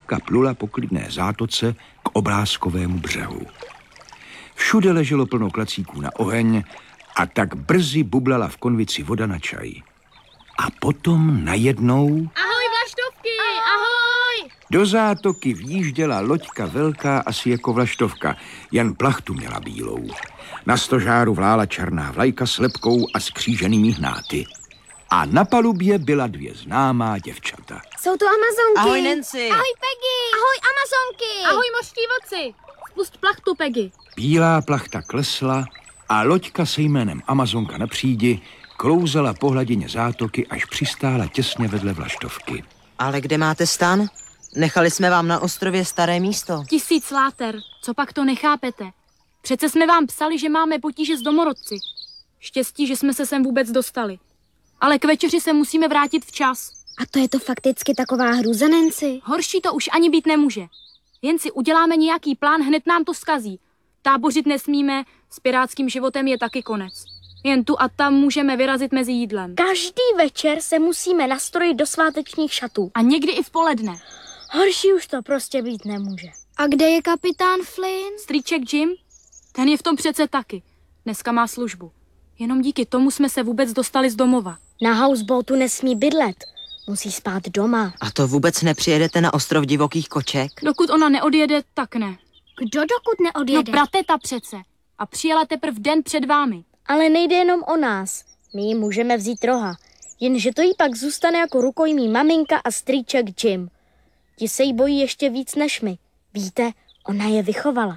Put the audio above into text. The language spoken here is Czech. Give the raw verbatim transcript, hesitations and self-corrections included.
laštovka plula po klidné zátoce k obrázkovému břehu. Všude leželo plno klacíků na oheň a tak brzy bublala v konvici voda na čaj. A potom najednou... Ahoj, vlaštovky, ahoj! Do zátoky vjížděla loďka velká asi jako vlaštovka, jen plachtu měla bílou. Na stožáru vlála černá vlajka s lebkou a skříženými hnáty. A na palubě byla dvě známá děvčata. Jsou to Amazonky. Ahoj, Nancy. Ahoj, Peggy! Ahoj, Amazonky. Ahoj, mořští voci! Spust plachtu, Peggy. Bílá plachta klesla a loďka se jménem Amazonka na přídi klouzala po hladině zátoky, až přistála těsně vedle vlaštovky. Ale kde máte stan? Nechali jsme vám na ostrově staré místo. Tisíc láter, co pak to nechápete? Přece jsme vám psali, že máme potíže s domorodci. Štěstí, že jsme se sem vůbec dostali. Ale k večeři se musíme vrátit včas. A to je to fakticky taková hruza, Nancy? Horší to už ani být nemůže. Jen si uděláme nějaký plán, hned nám to zkazí. Tábořit nesmíme, s pirátským životem je taky konec. Jen tu a tam můžeme vyrazit mezi jídlem. Každý večer se musíme nastrojit do svátečních šatů. A někdy i v poledne. Horší už to prostě být nemůže. A kde je kapitán Flynn? Strýček Jim? Ten je v tom přece taky. Dneska má službu. Jenom díky tomu jsme se vůbec dostali z domova. Na houseboatu nesmí bydlet. Musí spát doma. A to vůbec nepřijedete na ostrov divokých koček? Dokud ona neodjede, tak ne. Kdo dokud neodjede? No prateta přece. A přijela teprv den před vámi. Ale nejde jenom o nás. My jí můžeme vzít roha. Jenže to jí pak zůstane jako rukojmí maminka a strýček Jim. Ti se jí bojí ještě víc než my. Víte, ona je vychovala.